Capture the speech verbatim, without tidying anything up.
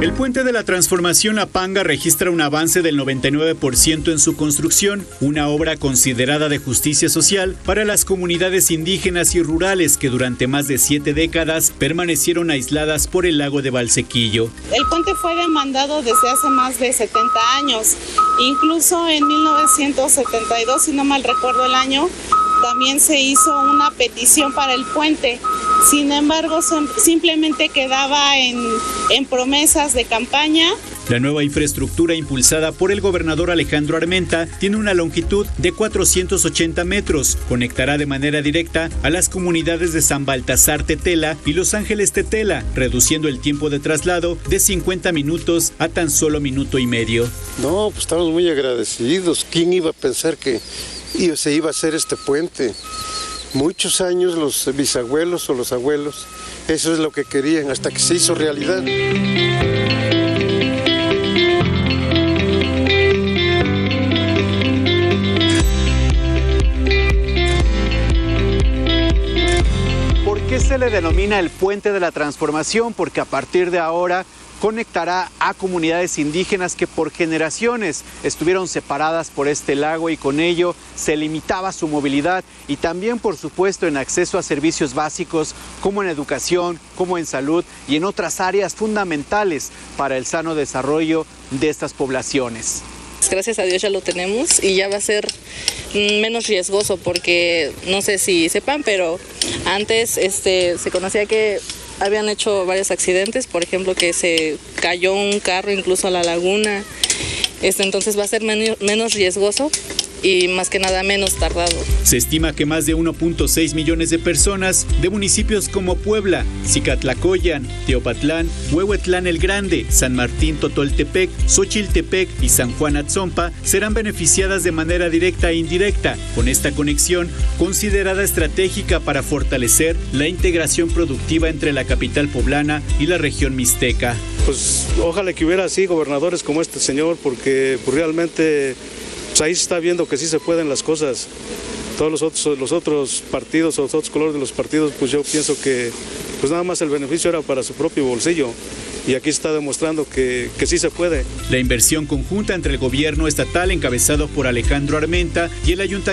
El puente de la Transformación La Panga registra un avance del noventa y nueve por ciento en su construcción, una obra considerada de justicia social para las comunidades indígenas y rurales que durante más de siete décadas permanecieron aisladas por el lago de Valsequillo. El puente fue demandado desde hace más de setenta años, incluso en mil novecientos setenta y dos, si no mal recuerdo el año, también se hizo una petición para el puente. Sin embargo, simplemente quedaba en, en promesas de campaña. La nueva infraestructura impulsada por el gobernador Alejandro Armenta tiene una longitud de cuatrocientos ochenta metros. Conectará de manera directa a las comunidades de San Baltasar Tetela y Los Ángeles Tetela, reduciendo el tiempo de traslado de cincuenta minutos a tan solo minuto y medio. No, pues estamos muy agradecidos. ¿Quién iba a pensar que se iba a hacer este puente? Muchos años los bisabuelos o los abuelos, eso es lo que querían, hasta que se hizo realidad. ¿Por qué se le denomina el Puente de la Transformación? Porque a partir de ahora conectará a comunidades indígenas que por generaciones estuvieron separadas por este lago y con ello se limitaba su movilidad y también, por supuesto, en acceso a servicios básicos como en educación, como en salud y en otras áreas fundamentales para el sano desarrollo de estas poblaciones. Gracias a Dios ya lo tenemos y ya va a ser menos riesgoso porque no sé si sepan, pero antes este, se conocía que habían hecho varios accidentes, por ejemplo que se cayó un carro incluso a la laguna, este, entonces va a ser men- menos riesgoso y más que nada menos tardado. Se estima que más de uno punto seis millones de personas de municipios como Puebla, Cicatlacoyan, Teopatlán, Huehuetlán el Grande, San Martín Totoltepec, Xochiltepec y San Juan Atzompa serán beneficiadas de manera directa e indirecta con esta conexión considerada estratégica para fortalecer la integración productiva entre la capital poblana y la región mixteca. Pues ojalá que hubiera así gobernadores como este señor, porque pues, realmente pues ahí se está viendo que sí se pueden las cosas. Todos los otros, los otros partidos o los otros colores de los partidos, pues yo pienso que pues nada más el beneficio era para su propio bolsillo. Y aquí se está demostrando que, que sí se puede. La inversión conjunta entre el gobierno estatal encabezado por Alejandro Armenta y el ayuntamiento